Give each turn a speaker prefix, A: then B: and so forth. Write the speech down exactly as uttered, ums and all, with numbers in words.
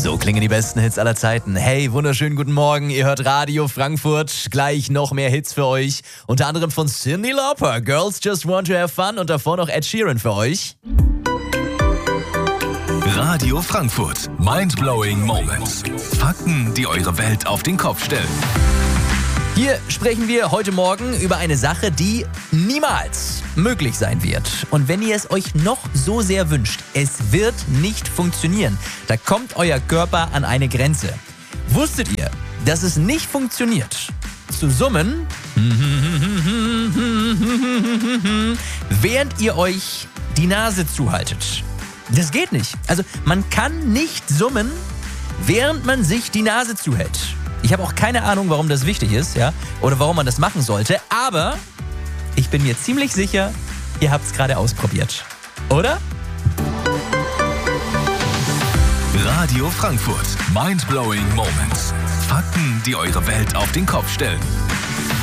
A: So klingen die besten Hits aller Zeiten. Hey, wunderschönen guten Morgen. Ihr hört Radio Frankfurt. Gleich noch mehr Hits für euch. Unter anderem von Cyndi Lauper. Girls Just Want to Have Fun. Und davor noch Ed Sheeran für euch.
B: Radio Frankfurt. Mind-blowing Moments. Fakten, die eure Welt auf den Kopf stellen.
A: Hier sprechen wir heute Morgen über eine Sache, die niemals möglich sein wird. Und wenn ihr es euch noch so sehr wünscht, es wird nicht funktionieren. Da kommt euer Körper an eine Grenze. Wusstet ihr, dass es nicht funktioniert, zu summen, während ihr euch die Nase zuhaltet? Das geht nicht. Also man kann nicht summen, während man sich die Nase zuhält. Ich habe auch keine Ahnung, warum das wichtig ist, ja, oder warum man das machen sollte, aber ich bin mir ziemlich sicher, ihr habt es gerade ausprobiert. Oder?
B: Radio Frankfurt. Mind-blowing Moments. Fakten, die eure Welt auf den Kopf stellen.